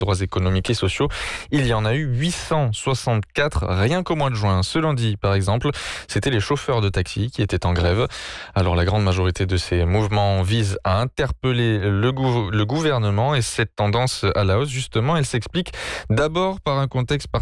droits économiques et sociaux. Il y en a eu 864 rien qu'au mois de juin. Ce lundi, par exemple, c'était les chauffeurs de taxi qui étaient en grève. Alors la grande majorité de ces mouvements vise à interpeller le gouvernement et cette tendance à la hausse, justement, elle s'explique d'abord par un contexte